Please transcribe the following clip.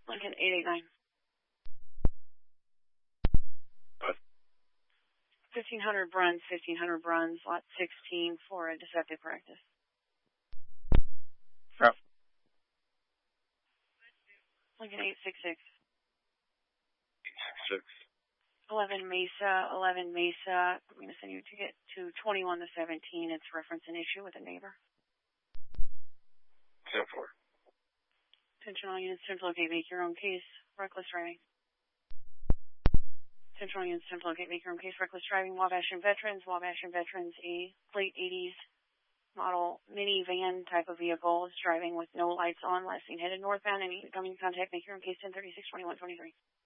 Lincoln 889. What? 1500 Bruns, lot 16 for a deceptive practice. Yep. Lincoln 866. 866. 11 Mesa. I'm going to send you a ticket to 21 to 17. It's reference an issue with a neighbor. 10-4. Attention all units, 10 to locate, make your own case, reckless driving. Attention all units, 10 to locate, make your own case, reckless driving, Wabash and Veterans, a late 80s model minivan type of vehicle is driving with no lights on, last seen headed northbound, and coming in contact, make your own case, 1036-2123.